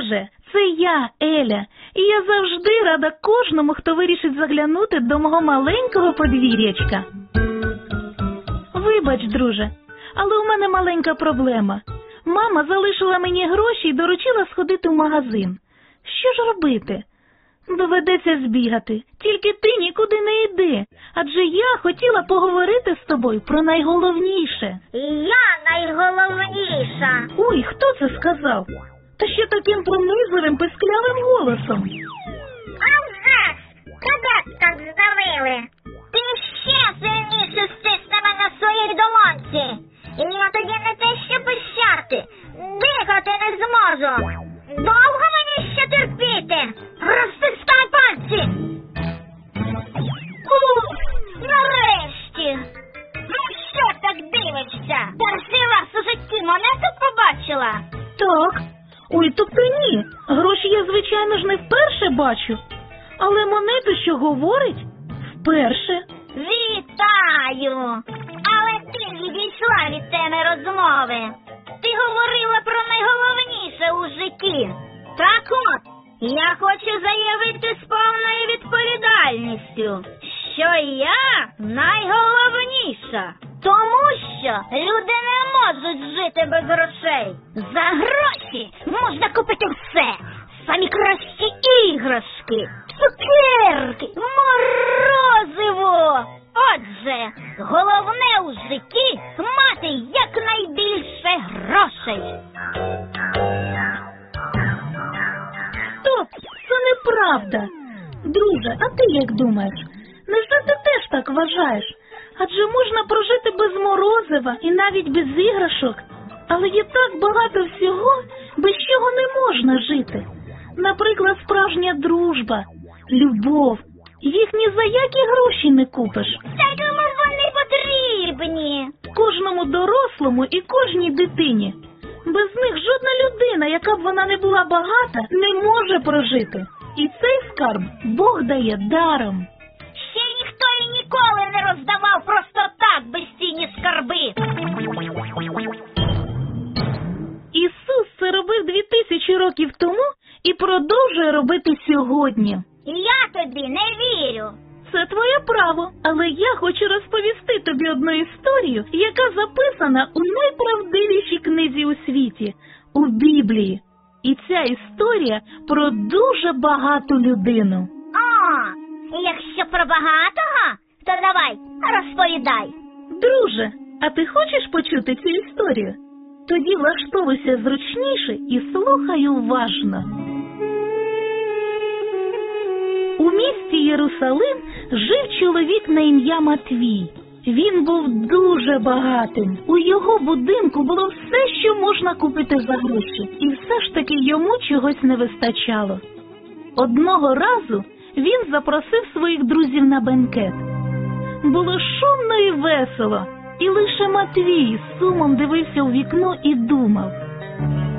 Друже, це я, Еля, і я завжди рада кожному, хто вирішить заглянути до мого маленького подвір'ячка. Вибач, друже, але у мене маленька проблема. Мама залишила мені гроші і доручила сходити в магазин. Що ж робити? Доведеться збігати, тільки ти нікуди не йди, адже я хотіла поговорити з тобою про найголовніше. Я найголовніша. Ой, хто це сказав? Та ще таким пронизливим, писклявим голосом. А вже ж, тебе так здавили. Ти ще сильніше стисни мене в своїй долонці. І я тоді не те що пищати, дихати не зможу. Довго мені ще терпіти? Розтискай пальці! Ух, нарешті! Ну що так дивишся? Перший раз у житті монету побачила? Так. Ой, тобто ні. Гроші я, звичайно ж, не вперше бачу. Але монету, що говорить, вперше. Вітаю! Але ти відійшла від теми розмови. Ти говорила про найголовніше у житті. Так от, я хочу заявити з повною відповідальністю, що я найголовніша. Тому що люди не можуть жити без грошей. За гроші можна купити все. Самі кращі іграшки, цукерки, морозиво. Отже, головне у житті мати якнайбільше грошей. Стоп, це неправда. Друже, а ти як думаєш? Невже ти теж так вважаєш? Адже можна прожити без морозива і навіть без іграшок. Але є так багато всього, без чого не можна жити. Наприклад, справжня дружба, любов. Їх ні за які гроші не купиш. Та кому ж вони потрібні? Кожному дорослому і кожній дитині. Без них жодна людина, яка б вона не була багата, не може прожити. І цей скарб Бог дає даром. Ще ніхто і ніколи не роздавав просто так безцінні скарби. Ісус це робив 2000 років тому і продовжує робити сьогодні. Я тобі не вірю. Це твоє право, але я хочу розповісти тобі одну історію, яка записана у найправдивішій книзі у світі – у Біблії. І ця історія про дуже багату людину. О, якщо про багатого, то давай, розповідай. Друже, а ти хочеш почути цю історію? Тоді влаштовуйся зручніше і слухай уважно. У місті Єрусалим жив чоловік на ім'я Матвій. Він був дуже багатим. У його будинку було все, що можна купити за гроші. І все ж таки йому чогось не вистачало. Одного разу він запросив своїх друзів на бенкет. Було шумно і весело. І лише Матвій з сумом дивився у вікно і думав.